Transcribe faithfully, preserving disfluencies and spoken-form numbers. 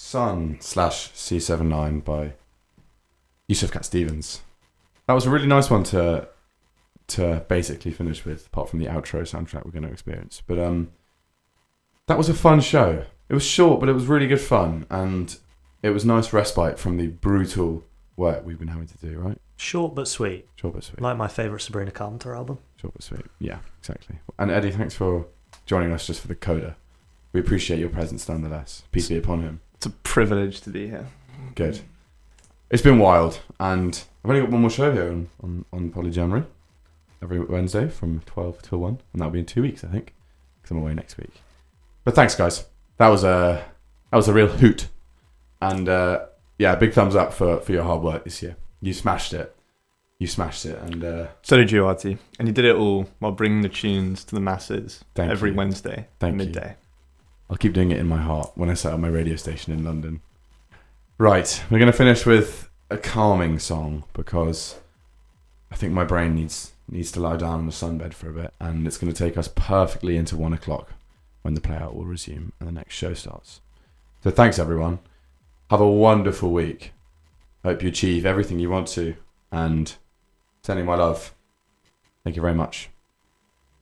Sun slash C seventy-nine by Yusuf Cat Stevens. That was a really nice one to to basically finish with, apart from the outro soundtrack we're going to experience. But um, that was a fun show. It was short, but it was really good fun, and it was nice respite from the brutal work we've been having to do, right? Short but sweet. Short but sweet. Like my favourite Sabrina Carpenter album. Short but sweet. Yeah, exactly. And Eddie, thanks for joining us just for the coda. We appreciate your presence nonetheless. Peace be upon him. It's a privilege to be here. Good. It's been wild, and I've only got one more show here on, on, on Polyjanuary, every Wednesday from twelve till one, and that'll be in two weeks, I think, because I'm away next week. But thanks, guys. That was a that was a real hoot, and uh, yeah, big thumbs up for, for your hard work this year. You smashed it. You smashed it, and uh, so did you, Artie. And you did it all while bringing the tunes to the masses Thank every you. Wednesday Thank at midday. You. I'll keep doing it in my heart when I set up my radio station in London. Right, we're going to finish with a calming song because I think my brain needs needs to lie down on the sunbed for a bit, and it's going to take us perfectly into one o'clock when the playout will resume and the next show starts. So thanks, everyone. Have a wonderful week. Hope you achieve everything you want to, and sending my love. Thank you very much.